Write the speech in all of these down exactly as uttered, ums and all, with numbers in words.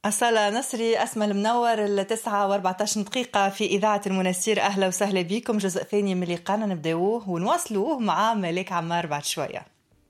أصالة نصري أسمى المنور التسعة وأربعتاش دقيقة في إذاعة المنستير. أهلا وسهلا بكم. جزء ثاني من لقانا نبدأوه ونواصلوه مع ملاك عمار بعد شوية.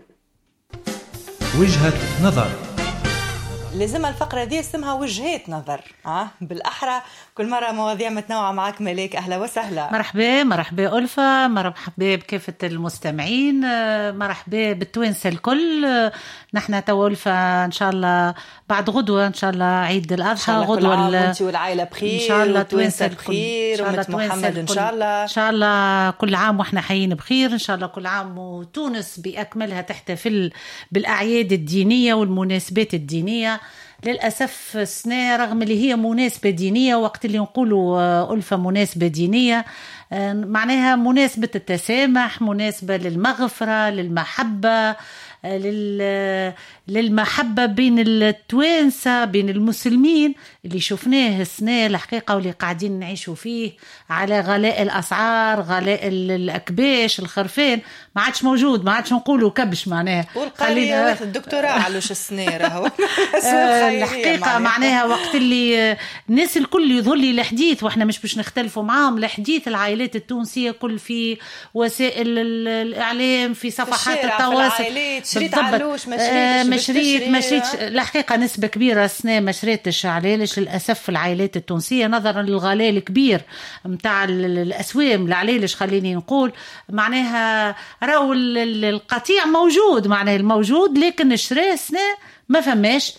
وجهة نظر. لازم الفقرة دي اسمها وجهات نظر. أه؟ بالأحرى كل مرة مواضيع متنوعة معك ملاك. أهلا وسهلا. مرحبا مرحبا ألفة، مرحبا بكافة المستمعين، مرحبا بالتوانسة الكل. نحن تو ألفة إن شاء الله بعد غدوة إن شاء الله عيد الأضحى، غدوة وانتي والعائلة بخير إن شاء الله، توانسة بخير ومت محمد إن شاء الله. إن شاء الله كل عام وإحنا حيين بخير إن شاء الله. كل عام وتونس بأكملها تحتفل بالأعياد الدينية والمناسبات الدينية. للأسف السنة رغم اللي هي مناسبة دينية، وقت اللي نقولوا ألفة مناسبة دينية معناها مناسبة التسامح، مناسبة للمغفرة، للمحبة، للمحبة بين التوانسة بين المسلمين اللي شفناه السنة الحقيقة واللي قاعدين نعيشوا فيه على غلاء الأسعار، غلاء الأكباش، الخرفان ما عادش موجود، ما عادش نقولوا كبش معناها. خلينا واخد الدكتوراه علوش السنة راهو الحقيقة معناها وقت اللي الناس الكل يظهر لي الحديث، واحنا مش باش نختلفوا معاهم، الحديث العائلات التونسية كل في وسائل الإعلام، في صفحات التواصل. شريت علوش ما مشريت مشريت الحقيقة نسبة كبيرة السنة ما شريتش عليلش للأسف في العائلات التونسية، نظرا للغلاء الكبير متاع الأسوام العليلش. خليني نقول معناها راو القطيع موجود، معناها الموجود، لكن الشراء السنة ما فماش،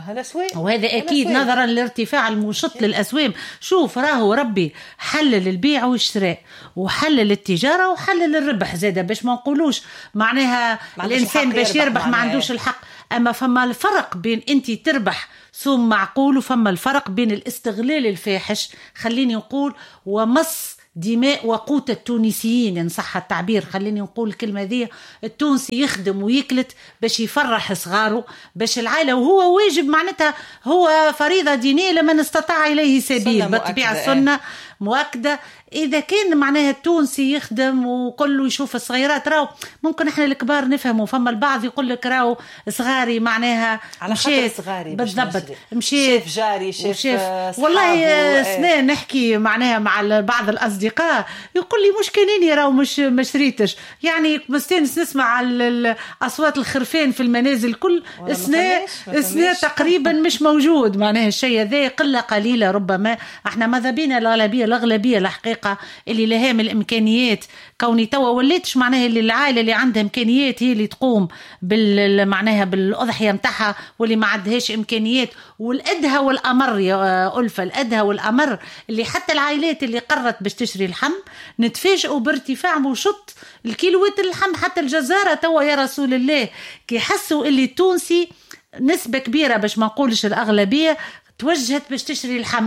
وهذا أكيد نظرا لارتفاع المشط للأسوام. شوف راهو ربي حلل البيع والشراء وحلل التجارة وحلل الربح زادة، باش ما نقولوش معناها الإنسان باش يربح ما عندوش الحق. أما فما الفرق بين أنت تربح سوم معقول، وفما الفرق بين الاستغلال الفاحش خليني نقول ومص دماء وقوت التونسيين إن صح التعبير. خليني نقول الكلمة ذي، التونسي يخدم ويكلت باش يفرح صغاره، باش العائلة، وهو واجب معناتها هو فريضة دينية لمن استطاع إليه سبيل، بطبيعة السنة مؤكدة. إذا كان معناها التونسي يخدم وكله يشوف الصغيرات، راو ممكن إحنا الكبار نفهموا، فما البعض يقول لك راو صغاري معناها على خاطر صغاري بالضبط مشيت شيف جاري شيف, شيف والله سنة نحكي معناها مع بعض الأصدقاء يقول لي مش كانيني راو مش مشريتش، يعني مستنس نسمع الأصوات الخرفان في المنازل كل سنة سنة تقريبا مش موجود، معناها الشيء ذا قلة قليلة. ربما احنا ماذا بينا الأغلبية الأغلبية الحقيقة اللي لها من الإمكانيات، كوني توا وليتش معناها اللي العائلة اللي عندها إمكانيات هي اللي تقوم بال معناها بالأضحية متاعها، واللي ما عندهاش إمكانيات. والأدهى والأمر يا ألفة، الأدهى والأمر اللي حتى العائلات اللي قررت باش تشتري اللحم نتفاجئوا بارتفاع وشط الكيلوات اللحم. حتى الجزارة توا يا رسول الله كي حسوا اللي التونسي نسبة كبيرة باش ما نقولش الأغلبية توجهت باش تشتري اللحم،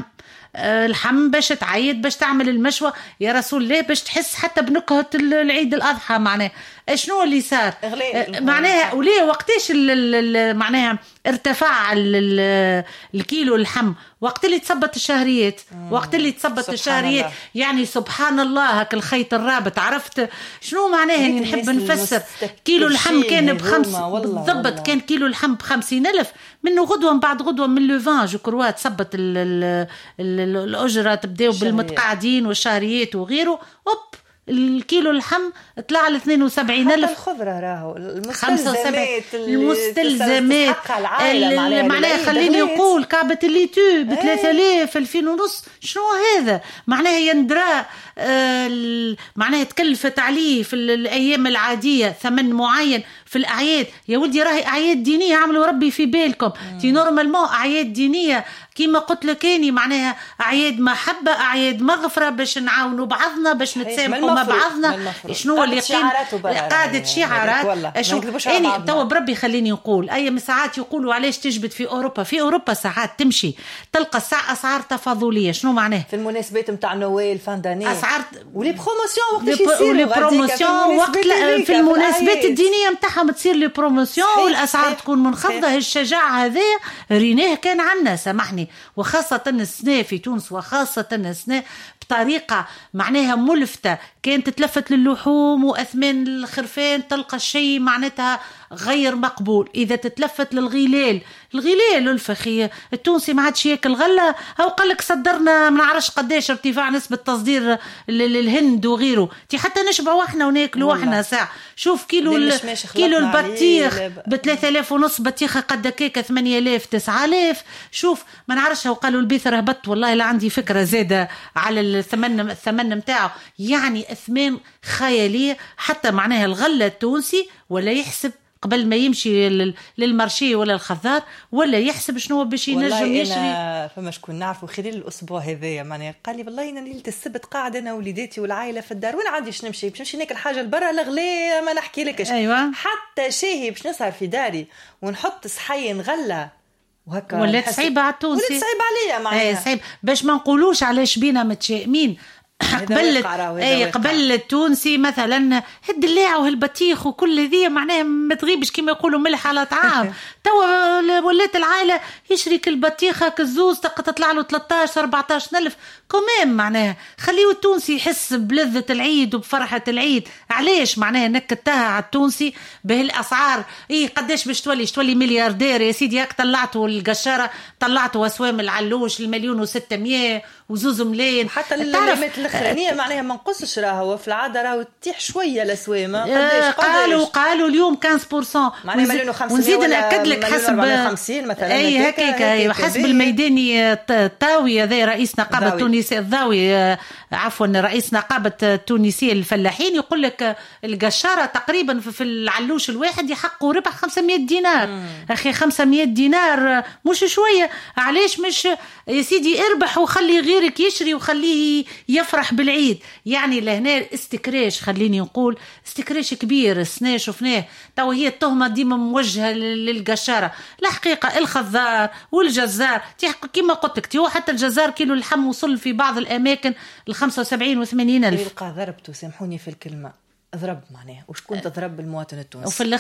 الحم باش تعيد باش تعمل المشوى يا رسول الله، باش تحس حتى بنكهة العيد الأضحى. معناه شنو اللي صار معناها وليه وقتاش معناها ارتفع الكيلو اللحم؟ وقت اللي تصبت الشهريات، وقت اللي تصبت الشهريات يعني سبحان الله هك الخيط الرابط. عرفت شنو معناها؟ نحب نفسر. كيلو اللحم كان بخمس بالضبط، كان كيلو اللحم بخمسين ألف، منه غدوة من بعد غدوة من لوفان جو كروا تصبت الأجرة، تبدأوا بالمتقاعدين والشهريات وغيره، أوب الكيلو اللحم طلع ل اثنين وسبعين ألف. الخضرة راهو المستلزمات المستلزمات معناها خليني نقول كعبة الليتو ب ثلاثة آلاف ألفين ونص. شنو هذا معناها يندرى آه معناها تكلفت عليه في الأيام العادية ثمن معين، في الأعياد يا ولدي راهي أعياد دينية، عملوا ربي في بالكم تي نورمالمون أعياد دينية كيما قلت لكاني معناها أعياد محبة، أعياد مغفرة، باش نعاونوا بعضنا، باش نتسامحوا مع بعضنا. شنو اللي قيم قاعدة شعارات؟ شو يعني توا بربي خليني نقول أي ساعات يقولوا علاش تجبد في أوروبا، في أوروبا ساعات تمشي تلقى الساعة أسعار تفاضلية. شنو معناه؟ في المناسبات متاع نويل فانداني أسعار ولي بروموسيون وقت يصيروا ولي بروموسيون وقت في المناسبات الدينية متاعهم تصير لي بروموسيون والأسعار تكون منخفضة. الشجاعة هذا ريناه كان عنا سامحني، وخاصة السنة في تونس، وخاصة السنة بطريقة معناها ملفتة كان تتلفت للحوم وأثمان الخرفان تلقى الشيء معناتها غير مقبول. إذا تتلفت للغلال، الغلال الفخية التونسي ما عادش ياكل غلة، أو قالك صدرنا ما نعرفش قداش ارتفاع نسبة تصدير للهند وغيره، تي حتى نشبعوا احنا وناكلوا احنا ساعة. شوف كيلو كيلو البطيخ بثلاثة آلاف ونص، بطيخة قد كيكة ثمانية آلاف تسعة آلاف. شوف ما نعرفش، وقالوا البيث هبط، والله لا عندي فكرة زادة على الثمن الثمن متاعه، يعني أثمان خيالية. حتى معناها الغلة التونسي ولا يحسب قبل ما يمشي للمارشي ولا الخضار، ولا يحسب شنو باش ينجم يشري. فما شكون نعرفه خلال الاسبوع هذايا معناها قال لي والله انا ليله السبت قاعده انا وليداتي والعائله في الدار، وين عندي باش نمشي باش نمشي ناكل حاجه لبرا الغلاء ما نحكي لكش. أيوة. حتى شاهي باش نسهر في داري ونحط صحين غله وهكا، ولا صعيبه على التونسي، ولا صعيبه عليا معناها. اي صعيب باش ما نقولوش علاش بينا متشائمين. قبل اي قبل التونسي مثلا الدلاع وهالبطيخ وكل ذي معناها ما تغيبش كما يقولوا ملح على طعام. توا ولات العائله يشري كل بطيخه كزوز تطلع له ثلاثة عشر أربعة عشر ألف كمان. معناها خليه التونسي يحس بلذة العيد وبفرحة العيد. علاش معناها نكتها على التونسي بهالاسعار؟ اي قداش باش تولي تولي ملياردير يا سيدي؟ هاك طلعته القشاره، طلعته اسوام العلوش المليون وستمية وزوز مليون. حتى الليمات الاخرانيه معناها ما نقصش، راهو في العاده راهو تطيح شويه الاسوام. قداش قالوا قالوا اليوم خمسة بالمئة معناها مليون وخمسمية، ونزيد ناكد لك حسب خمسين مثلا اي هكاك حسب الميداني الطاوي هذا رئيس نقابه التونسيه الضاوي عفوا رئيس نقابه التونسيه الفلاحين يقول لك القشاره تقريبا في العلوش الواحد يحقوا ربح خمسمية دينار. مم. اخي خمسمية دينار مش شويه. علاش مش يا سيدي اربح وخلي غيرك يشري وخليه يفرح بالعيد؟ يعني لهنا استكراش، خليني نقول استكراش كبير السنة شفناه. تو هي التهمة ديما موجهة للقشارة. الحقيقة الخضار والجزار كما قلت لك، هو حتى الجزار كيلو اللحم وصل في بعض الأماكن الخمسة وسبعين وثمانين ألف. يلقى ضربته، سامحوني في الكلمة، ضرب معناه وش كنت ضرب المواطن التونسي. وفي